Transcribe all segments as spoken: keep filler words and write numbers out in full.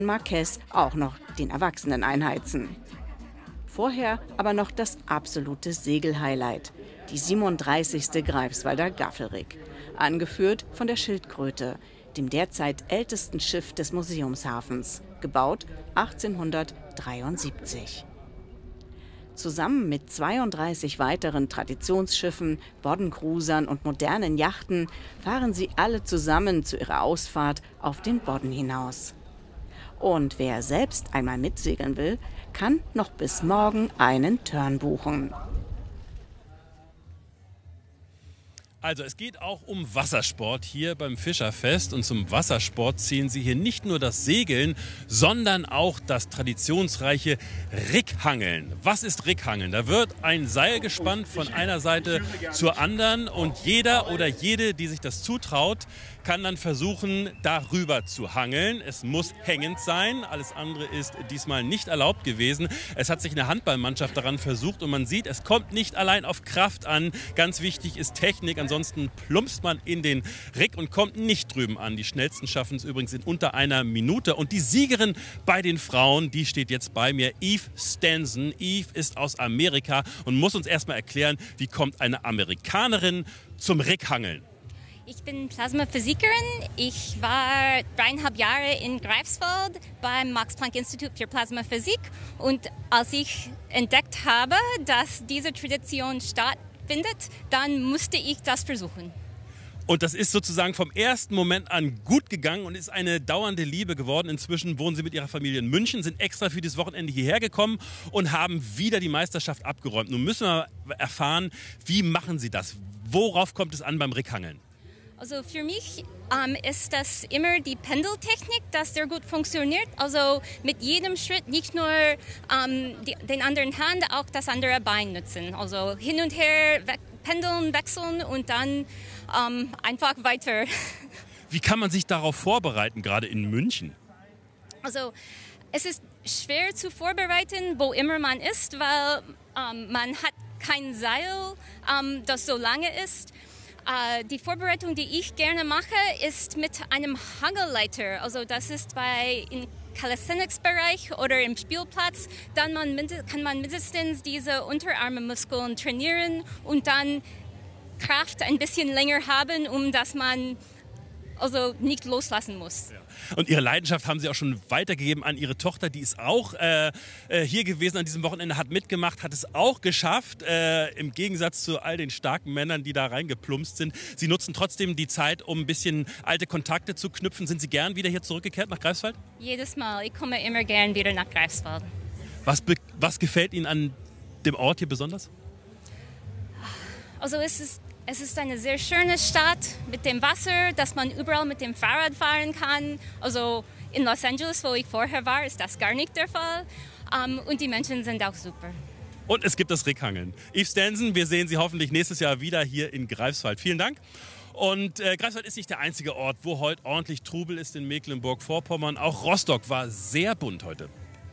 Marquez auch noch den Erwachsenen einheizen. Vorher aber noch das absolute Segelhighlight, die siebenunddreißigste Greifswalder Gaffelrig, angeführt von der Schildkröte, dem derzeit ältesten Schiff des Museumshafens, gebaut achtzehnhundertdreiundsiebzig. Zusammen mit zweiunddreißig weiteren Traditionsschiffen, Boddencruisern und modernen Yachten fahren sie alle zusammen zu ihrer Ausfahrt auf den Bodden hinaus. Und wer selbst einmal mitsegeln will, kann noch bis morgen einen Turn buchen. Also es geht auch um Wassersport hier beim Fischerfest, und zum Wassersport zählen sie hier nicht nur das Segeln, sondern auch das traditionsreiche Rickhangeln. Was ist Rickhangeln? Da wird ein Seil gespannt von einer Seite zur anderen, und jeder oder jede, die sich das zutraut, kann dann versuchen, darüber zu hangeln. Es muss hängend sein, alles andere ist diesmal nicht erlaubt gewesen. Es hat sich eine Handballmannschaft daran versucht, und man sieht, es kommt nicht allein auf Kraft an. Ganz wichtig ist Technik, ansonsten plumpst man in den Rick und kommt nicht drüben an. Die schnellsten schaffen es übrigens in unter einer Minute. Und die Siegerin bei den Frauen, die steht jetzt bei mir, Eve Stenson. Eve ist aus Amerika und muss uns erstmal erklären, wie kommt eine Amerikanerin zum Rickhangeln. Ich bin Plasmaphysikerin. Ich war dreieinhalb Jahre in Greifswald beim Max-Planck-Institut für Plasmaphysik. Und als ich entdeckt habe, dass diese Tradition stattfindet, dann musste ich das versuchen. Und das ist sozusagen vom ersten Moment an gut gegangen und ist eine dauernde Liebe geworden. Inzwischen wohnen Sie mit Ihrer Familie in München, sind extra für dieses Wochenende hierher gekommen und haben wieder die Meisterschaft abgeräumt. Nun müssen wir erfahren, wie machen Sie das? Worauf kommt es an beim Rickhangeln? Also für mich ähm, ist das immer die Pendeltechnik, das sehr gut funktioniert. Also mit jedem Schritt nicht nur ähm, die, den anderen Hand, auch das andere Bein nutzen. Also hin und her we pendeln, wechseln und dann ähm, einfach weiter. Wie kann man sich darauf vorbereiten, gerade in München? Also es ist schwer zu vorbereiten, wo immer man ist, weil ähm, man hat kein Seil, ähm, das so lange ist. Uh, die Vorbereitung, die ich gerne mache, ist mit einem Hangelleiter. Also das ist bei im Calisthenics-Bereich oder im Spielplatz. Dann man, kann man mindestens diese Unterarmmuskeln trainieren und dann Kraft ein bisschen länger haben, um dass man also nicht loslassen muss. Ja. Und Ihre Leidenschaft haben Sie auch schon weitergegeben an Ihre Tochter. Die ist auch äh, hier gewesen an diesem Wochenende, hat mitgemacht, hat es auch geschafft. Äh, Im Gegensatz zu all den starken Männern, die da reingeplumpst sind. Sie nutzen trotzdem die Zeit, um ein bisschen alte Kontakte zu knüpfen. Sind Sie gern wieder hier zurückgekehrt nach Greifswald? Jedes Mal. Ich komme immer gern wieder nach Greifswald. Was, was gefällt Ihnen an dem Ort hier besonders? Also es ist Es ist eine sehr schöne Stadt mit dem Wasser, dass man überall mit dem Fahrrad fahren kann. Also in Los Angeles, wo ich vorher war, ist das gar nicht der Fall. Um, und die Menschen sind auch super. Und es gibt das Rickhangeln. Eve Stenson, wir sehen Sie hoffentlich nächstes Jahr wieder hier in Greifswald. Vielen Dank. Und äh, Greifswald ist nicht der einzige Ort, wo heute ordentlich Trubel ist in Mecklenburg-Vorpommern. Auch Rostock war sehr bunt heute.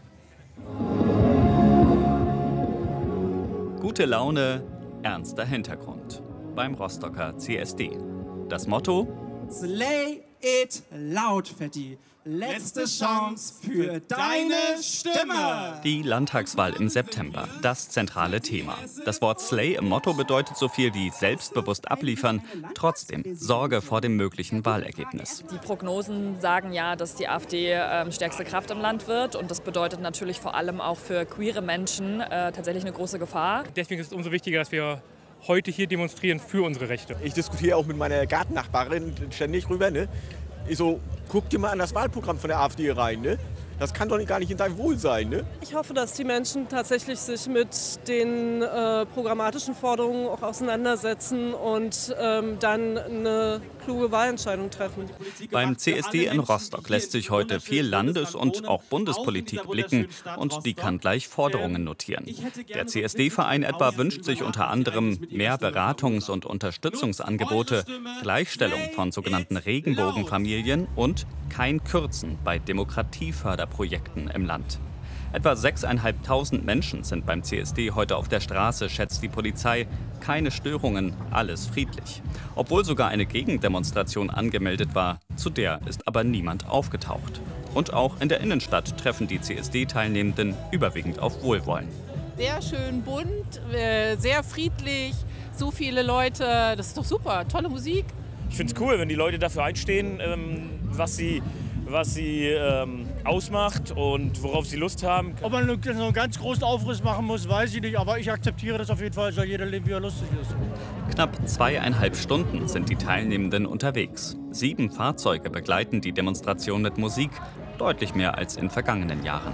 Gute Laune, ernster Hintergrund. Beim Rostocker C S D. Das Motto: Slay it loud, Fetti. Letzte Chance für deine Stimme. Die Landtagswahl im September, das zentrale Thema. Das Wort Slay im Motto bedeutet so viel wie selbstbewusst abliefern, trotzdem Sorge vor dem möglichen Wahlergebnis. Die Prognosen sagen ja, dass die AfD äh, stärkste Kraft im Land wird, und das bedeutet natürlich vor allem auch für queere Menschen äh, tatsächlich eine große Gefahr. Deswegen ist es umso wichtiger, dass wir heute hier demonstrieren für unsere Rechte. Ich diskutiere auch mit meiner Gartennachbarin ständig rüber. Ne? Ich so, guck dir mal an das Wahlprogramm von der AfD rein. Ne? Das kann doch gar nicht in deinem Wohl sein. Ne? Ich hoffe, dass die Menschen tatsächlich sich mit den äh, programmatischen Forderungen auch auseinandersetzen und ähm, dann eine kluge Wahlentscheidung treffen. Beim C S D in Rostock lässt sich heute viel Landes- und auch Bundespolitik blicken, und die kann gleich Forderungen notieren. Der C S D-Verein etwa wünscht sich unter anderem mehr Beratungs- und Unterstützungsangebote, Gleichstellung von sogenannten Regenbogenfamilien und kein Kürzen bei Demokratieförderprojekten im Land. Etwa sechstausendfünfhundert Menschen sind beim C S D heute auf der Straße, schätzt die Polizei. Keine Störungen, alles friedlich. Obwohl sogar eine Gegendemonstration angemeldet war, zu der ist aber niemand aufgetaucht. Und auch in der Innenstadt treffen die C S D-Teilnehmenden überwiegend auf Wohlwollen. Sehr schön bunt, sehr friedlich, so viele Leute, das ist doch super, tolle Musik. Ich finde es cool, wenn die Leute dafür einstehen, was sie, was sie ähm, ausmacht und worauf sie Lust haben. Ob man so einen ganz großen Aufriss machen muss, weiß ich nicht, aber ich akzeptiere das auf jeden Fall, soll jeder leben, wie er lustig ist. Knapp zweieinhalb Stunden sind die Teilnehmenden unterwegs. Sieben Fahrzeuge begleiten die Demonstration mit Musik, deutlich mehr als in vergangenen Jahren.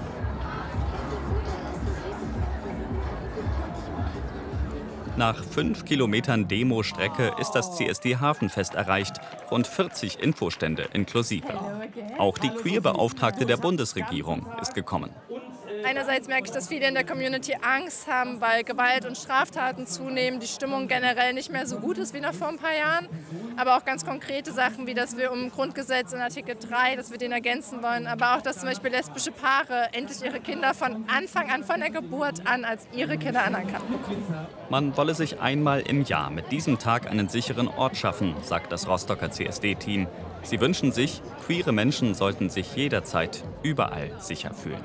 Nach fünf Kilometern Demo-Strecke ist das C S D-Hafenfest erreicht, rund vierzig Infostände inklusive. Auch die Queer-Beauftragte der Bundesregierung ist gekommen. Einerseits merke ich, dass viele in der Community Angst haben, weil Gewalt und Straftaten zunehmen, die Stimmung generell nicht mehr so gut ist wie noch vor ein paar Jahren. Aber auch ganz konkrete Sachen, wie dass wir um Grundgesetz in Artikel drei, dass wir den ergänzen wollen. Aber auch, dass zum Beispiel lesbische Paare endlich ihre Kinder von Anfang an, von der Geburt an, als ihre Kinder anerkannt bekommen. Man wolle sich einmal im Jahr mit diesem Tag einen sicheren Ort schaffen, sagt das Rostocker C S D-Team. Sie wünschen sich, queere Menschen sollten sich jederzeit überall sicher fühlen.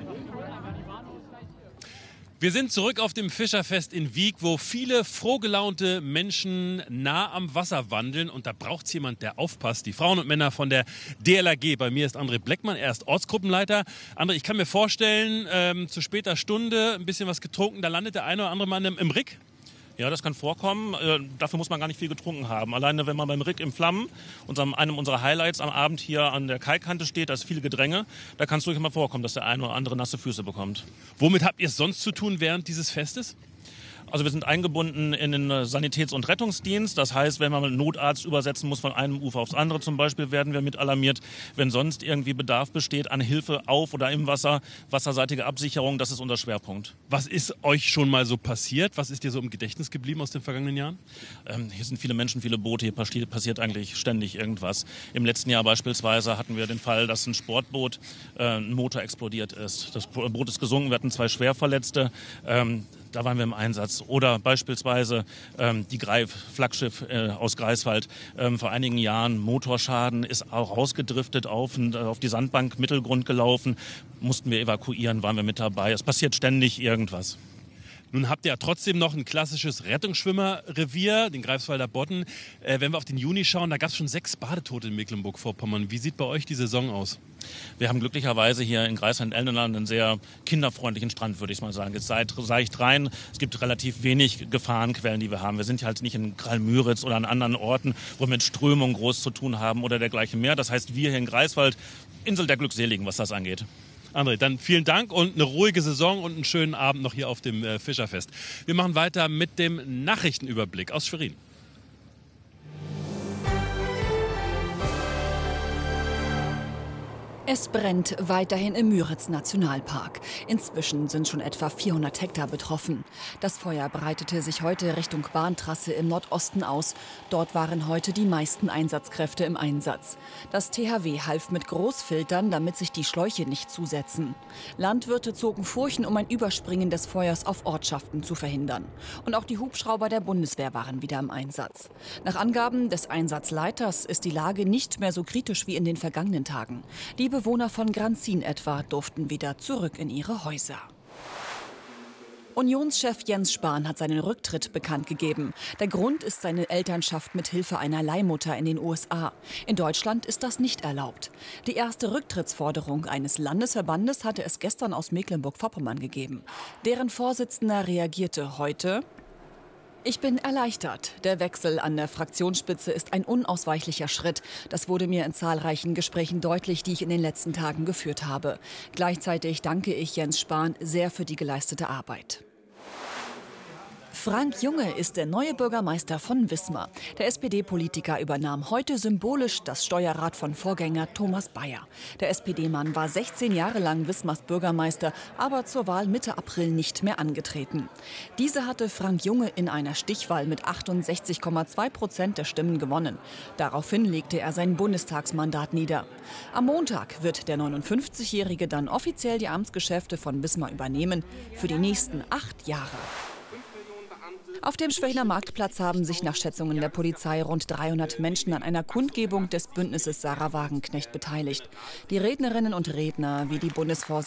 Wir sind zurück auf dem Fischerfest in Wiek, wo viele frohgelaunte Menschen nah am Wasser wandeln. Und da braucht es jemand, der aufpasst. Die Frauen und Männer von der D L R G. Bei mir ist André Bleckmann, er ist Ortsgruppenleiter. André, ich kann mir vorstellen, ähm, zu später Stunde ein bisschen was getrunken, da landet der eine oder andere Mann im, im Rick. Ja, das kann vorkommen. Äh, dafür muss man gar nicht viel getrunken haben. Alleine, wenn man beim Rick im Flammen, unserem, einem unserer Highlights am Abend hier an der Kaikante steht, da ist viel Gedränge, da kann es durchaus mal vorkommen, dass der eine oder andere nasse Füße bekommt. Womit habt ihr es sonst zu tun während dieses Festes? Also wir sind eingebunden in den Sanitäts- und Rettungsdienst. Das heißt, wenn man einen Notarzt übersetzen muss von einem Ufer aufs andere zum Beispiel, werden wir mit alarmiert. Wenn sonst irgendwie Bedarf besteht an Hilfe auf oder im Wasser, wasserseitige Absicherung, das ist unser Schwerpunkt. Was ist euch schon mal so passiert? Was ist dir so im Gedächtnis geblieben aus den vergangenen Jahren? Ähm, hier sind viele Menschen, viele Boote, hier passiert eigentlich ständig irgendwas. Im letzten Jahr beispielsweise hatten wir den Fall, dass ein Sportboot, äh, ein Motor explodiert ist. Das Boot ist gesunken, wir hatten zwei Schwerverletzte. Ähm, Da waren wir im Einsatz. Oder beispielsweise ähm, die Greif, Flaggschiff äh, aus Greifswald. Ähm, vor einigen Jahren Motorschaden, ist auch rausgedriftet auf, auf die Sandbank, Mittelgrund gelaufen. Mussten wir evakuieren, waren wir mit dabei. Es passiert ständig irgendwas. Nun habt ihr ja trotzdem noch ein klassisches Rettungsschwimmerrevier, den Greifswalder Bodden. Äh, wenn wir auf den Juni schauen, da gab es schon sechs Badetote in Mecklenburg-Vorpommern. Wie sieht bei euch die Saison aus? Wir haben glücklicherweise hier in Greifswald-Eldenland einen sehr kinderfreundlichen Strand, würde ich mal sagen. Es seicht rein, es gibt relativ wenig Gefahrenquellen, die wir haben. Wir sind halt nicht in Kralmüritz oder an anderen Orten, wo wir mit Strömung groß zu tun haben oder dergleichen mehr. Das heißt, wir hier in Greifswald, Insel der Glückseligen, was das angeht. André, dann vielen Dank und eine ruhige Saison und einen schönen Abend noch hier auf dem äh, Fischerfest. Wir machen weiter mit dem Nachrichtenüberblick aus Schwerin. Es brennt weiterhin im Müritz-Nationalpark. Inzwischen sind schon etwa vierhundert Hektar betroffen. Das Feuer breitete sich heute Richtung Bahntrasse im Nordosten aus. Dort waren heute die meisten Einsatzkräfte im Einsatz. Das T H W half mit Großfiltern, damit sich die Schläuche nicht zusetzen. Landwirte zogen Furchen, um ein Überspringen des Feuers auf Ortschaften zu verhindern. Und auch die Hubschrauber der Bundeswehr waren wieder im Einsatz. Nach Angaben des Einsatzleiters ist die Lage nicht mehr so kritisch wie in den vergangenen Tagen. Die Bewohner von Granzin etwa durften wieder zurück in ihre Häuser. Unionschef Jens Spahn hat seinen Rücktritt bekannt gegeben. Der Grund ist seine Elternschaft mit Hilfe einer Leihmutter in den U S A. In Deutschland ist das nicht erlaubt. Die erste Rücktrittsforderung eines Landesverbandes hatte es gestern aus Mecklenburg-Vorpommern gegeben. Deren Vorsitzender reagierte heute: Ich bin erleichtert. Der Wechsel an der Fraktionsspitze ist ein unausweichlicher Schritt. Das wurde mir in zahlreichen Gesprächen deutlich, die ich in den letzten Tagen geführt habe. Gleichzeitig danke ich Jens Spahn sehr für die geleistete Arbeit. Frank Junge ist der neue Bürgermeister von Wismar. Der S P D-Politiker übernahm heute symbolisch das Steuerrad von Vorgänger Thomas Bayer. Der S P D-Mann war sechzehn Jahre lang Wismars Bürgermeister, aber zur Wahl Mitte April nicht mehr angetreten. Diese hatte Frank Junge in einer Stichwahl mit achtundsechzig Komma zwei Prozent der Stimmen gewonnen. Daraufhin legte er sein Bundestagsmandat nieder. Am Montag wird der neunundfünfzigjährige dann offiziell die Amtsgeschäfte von Wismar übernehmen für die nächsten acht Jahre. Auf dem Schwächner Marktplatz haben sich nach Schätzungen der Polizei rund dreihundert Menschen an einer Kundgebung des Bündnisses Sarah Wagenknecht beteiligt. Die Rednerinnen und Redner, wie die Bundesvorsitzende